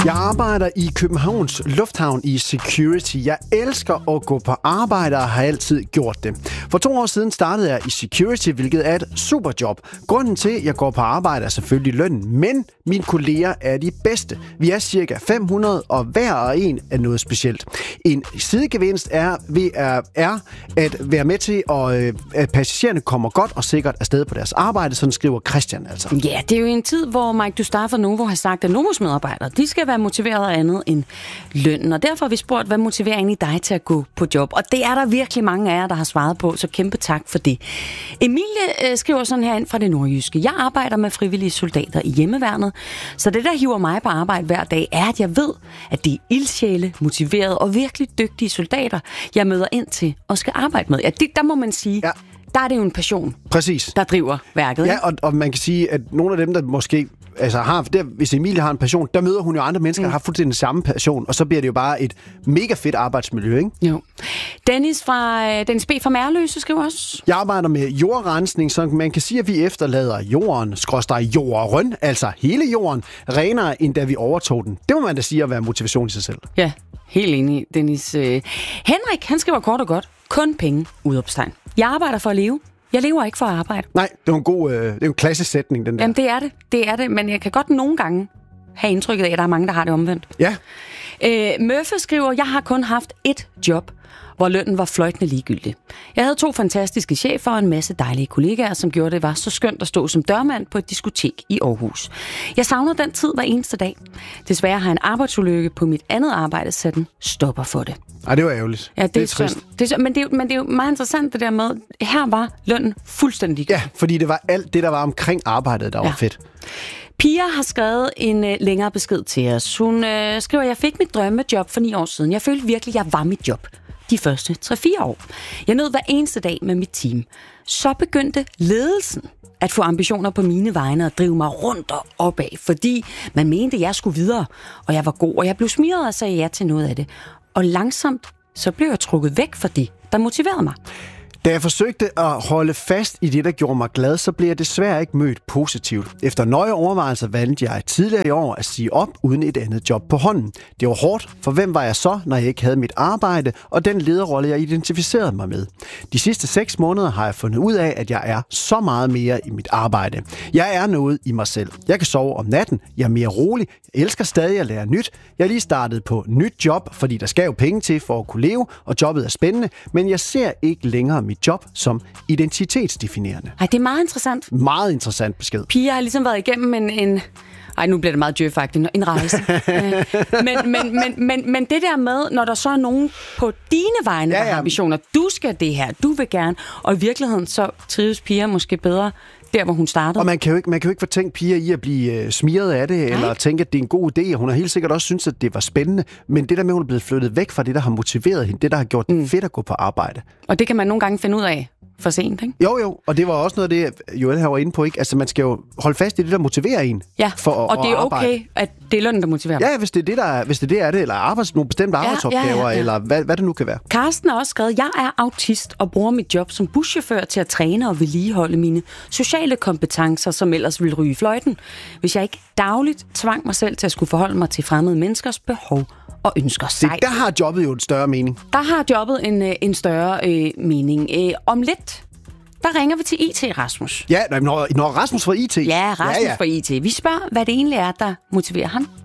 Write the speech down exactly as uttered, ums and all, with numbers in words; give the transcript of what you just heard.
Jeg arbejder i Københavns Lufthavn i security. Jeg elsker at gå på arbejde og har altid gjort det. For to år siden startede jeg i security, hvilket er et superjob. Grunden til, at jeg går på arbejde, er selvfølgelig lønnen, men mine kolleger er de bedste. Vi er cirka fem hundrede, og hver og en er noget specielt. En sidegevinst er, ved at, er at være med til, at, at passagererne kommer godt og sikkert afsted på deres arbejde, sådan skriver Christian altså. Ja, det er jo en tid, hvor Mike Dustav fra Novo har sagt, at Novos medarbejdere, de skal være motiveret af andet end lønnen. Og derfor har vi spurgt, hvad motiverer egentlig dig til at gå på job? Og det er der virkelig mange af jer, der har svaret på, så kæmpe tak for det. Emilie øh, skriver sådan her ind fra det nordjyske. Jeg arbejder med frivillige soldater i hjemmeværnet, så det, der hiver mig på arbejde hver dag, er, at jeg ved, at det er ildsjæle, motiverede og virkelig dygtige soldater, jeg møder ind til og skal arbejde med. Ja, det, der må man sige... Ja. Der er det jo en passion, Præcis. Der driver værket. Ja, og, og man kan sige, at nogle af dem, der måske altså har, der, hvis Emilie har en passion, der møder hun jo andre mennesker, mm. der har fuldstændig den samme passion, og så bliver det jo bare et mega fedt arbejdsmiljø, ikke? Jo. Dennis fra Dennis B. fra Mærløse skriver også. Jeg arbejder med jordrensning, så man kan sige, at vi efterlader jorden, skråstreg jorden, altså hele jorden, renere, end da vi overtog den. Det må man da sige at være motivation i sig selv. Ja, helt enig, Dennis. Henrik, han skriver kort og godt. Kun penge, udopstegn. Jeg arbejder for at leve. Jeg lever ikke for at arbejde. Nej, det er en god, øh, det er en klassisk sætning, den der. Jamen, det er det. Det er det, men jeg kan godt nogle gange have indtrykket af, at der er mange, der har det omvendt. Ja. Øh, Murphy skriver, jeg har kun haft ét job, hvor lønnen var fløjtende ligegyldig. Jeg havde to fantastiske chefer og en masse dejlige kollegaer, som gjorde det var så skønt at stå som dørmand på et diskotek i Aarhus. Jeg savner den tid hver eneste dag. Desværre har en arbejdsulykke på mit andet arbejde sat en stopper for det. Ej, det var ærgerligt. Ja, det, det er, er trist. Det er, men, det er, men det er jo meget interessant det der med, her var lønnen fuldstændig ligegyldig. Ja, fordi det var alt det, der var omkring arbejdet, der ja. var fedt. Pia har skrevet en øh, længere besked til os. Hun øh, skriver, jeg fik mit drømmejob for ni år siden. Jeg følte virkelig, jeg var mit job de første tre fire år. Jeg nød hver eneste dag med mit team. Så begyndte ledelsen at få ambitioner på mine vegne og drive mig rundt og opad, fordi man mente, jeg skulle videre, og jeg var god, og jeg blev smiret og sagde ja til noget af det. Og langsomt, så blev jeg trukket væk fra det, der motiverede mig. Da jeg forsøgte at holde fast i det, der gjorde mig glad, så blev jeg desværre ikke mødt positivt. Efter nøje overvejelser valgte jeg tidligere i år at sige op uden et andet job på hånden. Det var hårdt, for hvem var jeg så, når jeg ikke havde mit arbejde og den lederrolle, jeg identificerede mig med? De sidste seks måneder har jeg fundet ud af, at jeg er så meget mere i mit arbejde. Jeg er noget i mig selv. Jeg kan sove om natten. Jeg er mere rolig. Jeg elsker stadig at lære nyt. Jeg er lige startet på nyt job, fordi der skal jo penge til for at kunne leve, og jobbet er spændende, men jeg ser ikke længere mit job som identitetsdefinerende. Ej, det er meget interessant. Meget interessant besked. Pia har ligesom været igennem en... en ej, nu bliver det meget djøfagtigt. En rejse. men, men, men, men, men det der med, når der så er nogen på dine vegne, ja, ja. der har ambitioner, du skal det her, du vil gerne, og i virkeligheden så trives Pia måske bedre der, hvor hun startede. Og man kan jo ikke, man kan jo ikke fortænke Pia i at blive uh, smiret af det, Nej. eller tænke, at det er en god idé. Hun har helt sikkert også syntes, at det var spændende, men det der med, at hun er blevet flyttet væk fra det, der har motiveret hende, det, der har gjort det mm. fedt at gå på arbejde. Og det kan man nogle gange finde ud af for sent, ikke? Jo, jo, og det var også noget af det, Joel her var inde på, ikke? Altså, man skal jo holde fast i det, der motiverer en. Ja, for at, og det er okay, arbejde. At det er lønnen, der motiverer Ja, hvis det er det, der er, hvis det, er, det er det, eller arbejds, nogle bestemte ja, arbejdsopgaver, ja, ja, ja. eller hvad, hvad det nu kan være. Karsten har også skrevet, jeg er autist og bruger mit job som buschauffør til at træne og vedligeholde mine sociale kompetencer, som ellers ville ryge i fløjten, hvis jeg ikke dagligt tvang mig selv til at skulle forholde mig til fremmede menneskers behov og ønsker sig. Det, der har jobbet jo en større mening. Der har jobbet en, en større øh, mening. Øh, om lidt, der ringer vi til I T, Rasmus. Ja, når, når Rasmus fra I T. Ja, Rasmus ja, ja. fra I T. Vi spørger, hvad det egentlig er, der motiverer ham.